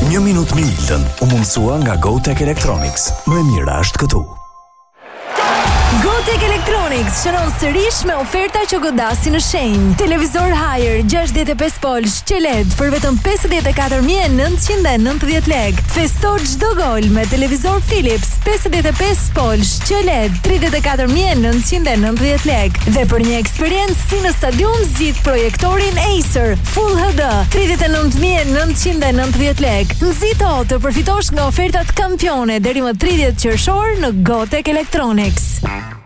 Një minutë me Iltën u mundsua nga GoTech Electronics. Më e mira është këtu. GoTech Electronics shënon sërish me oferta që godasin në shenjë. Televizor Haier 65 polsh QLED për vetëm 54.990 lek. Festo çdo gol me televizor Philips 55 polsh QLED 34.990 lek. Dhe për një eksperiencë si në stadium zgjidh projektorin Acer Full HD 39.990 lek. Nxito të përfitosh nga ofertat kampione deri më 30 qershor në GoTech Electronics.